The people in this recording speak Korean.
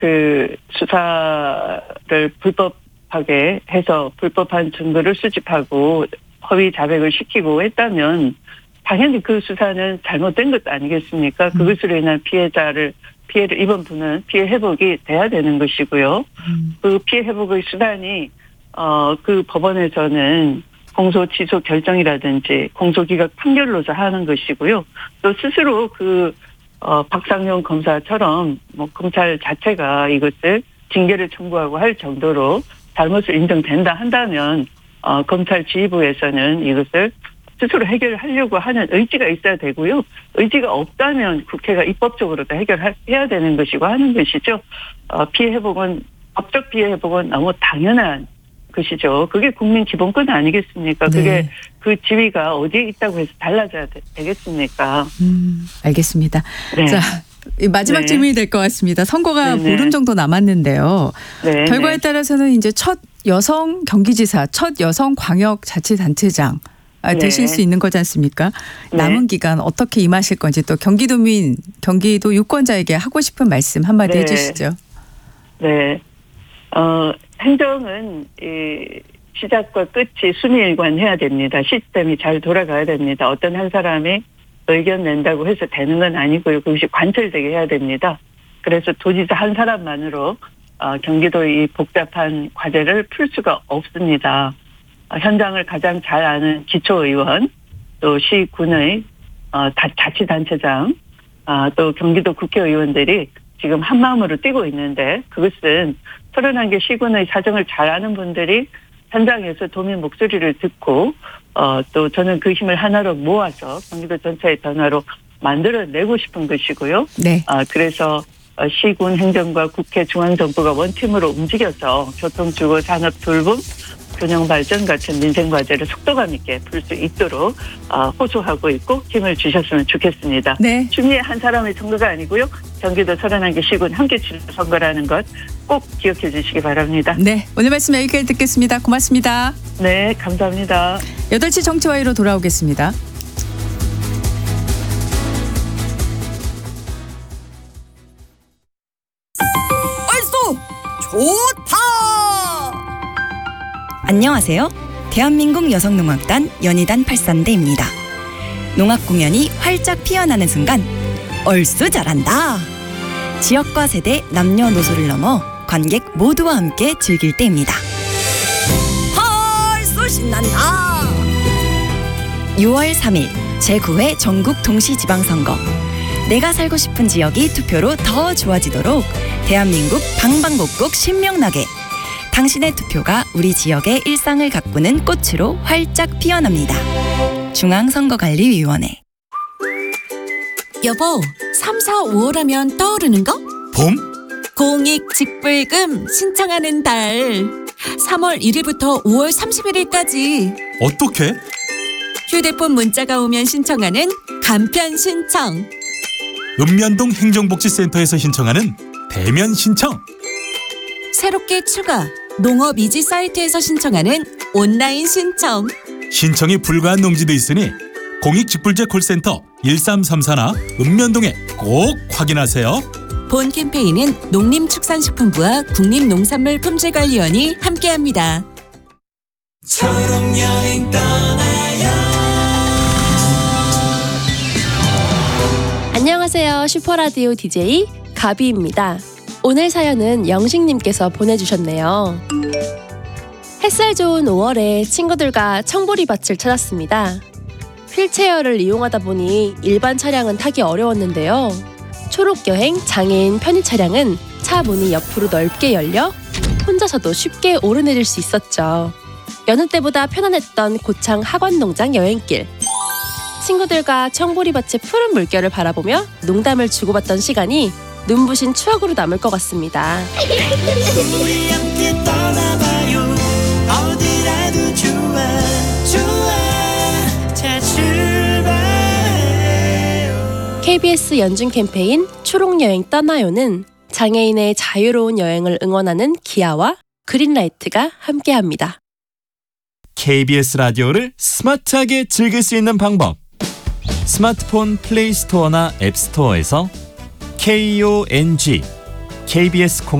그 수사를 불법하게 해서 불법한 증거를 수집하고 허위 자백을 시키고 했다면 당연히 그 수사는 잘못된 것 아니겠습니까? 그것으로 인한 피해를 입은 분은 피해 회복이 돼야 되는 것이고요. 그 피해 회복의 수단이 그 법원에서는 공소 취소 결정이라든지 공소기각 판결로서 하는 것이고요. 또 스스로 박상용 검사처럼 검찰 자체가 이것을 징계를 청구하고 할 정도로 잘못을 인정된다 한다면 검찰 지휘부에서는 이것을 스스로 해결하려고 하는 의지가 있어야 되고요. 의지가 없다면 국회가 입법적으로도 해결해야 되는 것이고 하는 것이죠. 피해 회복은 법적 피해 회복은 너무 당연한 것이죠. 그게 국민 기본권 아니겠습니까? 네. 그게 그 지위가 어디에 있다고 해서 달라져야 되겠습니까? 알겠습니다. 네. 자, 마지막 질문이 될 것 같습니다. 선거가 네네. 보름 정도 남았는데요. 네. 결과에 따라서는 이제 첫 여성 경기지사, 첫 여성 광역자치단체장 되실 수 있는 거지 않습니까? 네. 남은 기간 어떻게 임하실 건지 또 경기도 유권자에게 하고 싶은 말씀 한마디 해주시죠. 네. 행정은 시작과 끝이 수미일관해야 됩니다. 시스템이 잘 돌아가야 됩니다. 어떤 한 사람이 의견 낸다고 해서 되는 건 아니고요. 그것이 관철되게 해야 됩니다. 그래서 도지사 한 사람만으로 경기도의 이 복잡한 과제를 풀 수가 없습니다. 현장을 가장 잘 아는 기초의원, 또 시군의 자치단체장, 또 경기도 국회의원들이 지금 한마음으로 뛰고 있는데 그것은 31개 시군의 사정을 잘 아는 분들이 현장에서 도민 목소리를 듣고 또 저는 그 힘을 하나로 모아서 경기도 전체의 변화로 만들어내고 싶은 것이고요. 네. 그래서 시군 행정과 국회 중앙정부가 원팀으로 움직여서 교통, 주거, 산업, 돌봄, 균형 발전 같은 민생 과제를 속도감 있게 풀 수 있도록 호소하고 있고 힘을 주셨으면 좋겠습니다. 네. 추미애 한 사람의 선거가 아니고요. 경기도 31개 시군 함께 치른 선거라는 것 꼭 기억해 주시기 바랍니다. 네. 오늘 말씀 여기까지 듣겠습니다. 고맙습니다. 네. 감사합니다. 8시 정치와이로 돌아오겠습니다. 얼쏘 좋다. 안녕하세요. 대한민국 여성농악단 연희단 83대입니다. 농악 공연이 활짝 피어나는 순간 얼쑤 잘한다. 지역과 세대, 남녀노소를 넘어 관객 모두와 함께 즐길 때입니다. 얼쑤 신난다. 6월 3일 제9회 전국 동시지방선거. 내가 살고 싶은 지역이 투표로 더 좋아지도록 대한민국 방방곡곡 신명나게 당신의 투표가 우리 지역의 일상을 가꾸는 꽃으로 활짝 피어납니다. 중앙선거관리위원회. 여보, 3, 4, 5월 하면 떠오르는 거? 봄? 공익직불금 신청하는 달. 3월 1일부터 5월 31일까지. 어떻게? 휴대폰 문자가 오면 신청하는 간편 신청. 읍면동 행정복지센터에서 신청하는 대면 신청. 새롭게 추가 농업이지 사이트에서 신청하는 온라인 신청. 신청이 불가한 농지도 있으니 공익직불제 콜센터 1334나 읍면동에 꼭 확인하세요. 본 캠페인은 농림축산식품부와 국립농산물품질관리원이 함께합니다. 초록여행 떠나요. 안녕하세요. 슈퍼라디오 DJ 가비입니다. 오늘 사연은 영식님께서 보내주셨네요. 햇살 좋은 5월에 친구들과 청보리밭을 찾았습니다. 휠체어를 이용하다 보니 일반 차량은 타기 어려웠는데요. 초록여행 장애인 편의 차량은 차 문이 옆으로 넓게 열려 혼자서도 쉽게 오르내릴 수 있었죠. 여느 때보다 편안했던 고창 학원농장 여행길. 친구들과 청보리밭의 푸른 물결을 바라보며 농담을 주고받던 시간이 눈부신 추억으로 남을 것 같습니다. 우리 함께 떠나봐요. 어디라도 좋아 좋아. 자 출발해요. KBS 연중 캠페인 초록여행 떠나요는 장애인의 자유로운 여행을 응원하는 기아와 그린라이트가 함께합니다. KBS 라디오를 스마트하게 즐길 수 있는 방법. 스마트폰 플레이 스토어나 앱 스토어에서 KONG KBS